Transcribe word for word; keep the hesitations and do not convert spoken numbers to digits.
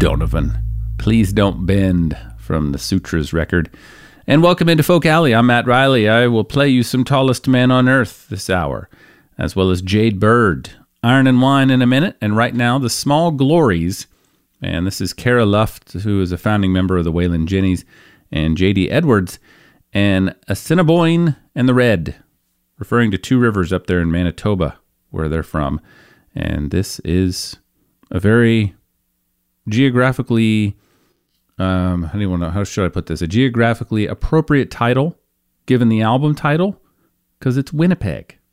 Donovan. Please Don't Bend from the Sutras record. And welcome into Folk Alley. I'm Matt Riley. I will play you some Tallest Man on Earth this hour, as well as Jade Bird, Iron and Wine in a minute, and right now, The Small Glories. And this is Cara Luft, who is a founding member of the Waylon Jennies, and J D Edwards, and Assiniboine and the Red, referring to two rivers up there in Manitoba, where they're from. And this is a very geographically, um, how do you want to, how should I put this? A geographically appropriate title, given the album title, because it's Winnipeg.